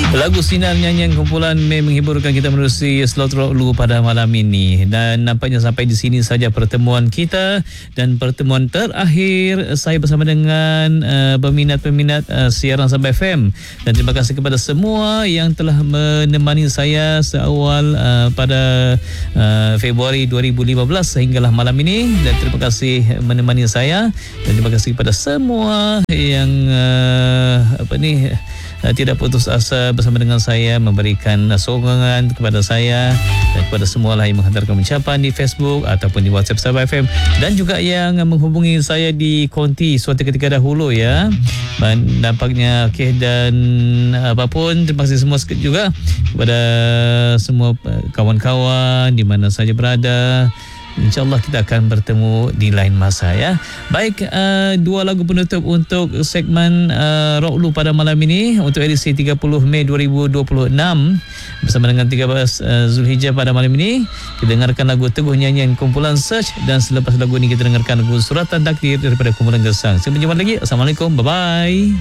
Lagu Sinar nyanyian kumpulan Mei menghiburkan kita menerusi slot rock lu pada malam ini. Dan nampaknya sampai di sini saja pertemuan kita dan pertemuan terakhir saya bersama dengan peminat-peminat siaran Sabah FM. Dan terima kasih kepada semua yang telah menemani saya seawal pada Februari 2015 sehinggalah malam ini. Dan terima kasih menemani saya dan terima kasih kepada semua yang tidak putus asa bersama dengan saya, memberikan sokongan kepada saya dan kepada semua lah yang menghantarkan ucapan di Facebook ataupun di WhatsApp Sabah FM dan juga yang menghubungi saya di konti suatu ketika dahulu ya. Nampaknya okey dan apapun, terima kasih semua juga kepada semua kawan-kawan di mana saja berada. InsyaAllah kita akan bertemu di lain masa ya. Baik, dua lagu penutup untuk segmen Rock Lu pada malam ini untuk edisi 30 Mei 2026 bersama dengan 13 Zulhijjah pada malam ini. Kita dengarkan lagu Teguh nyanyian kumpulan Search dan selepas lagu ini kita dengarkan lagu Suratan Takdir daripada kumpulan Gesang. Sampai jumpa lagi. Assalamualaikum. Bye bye.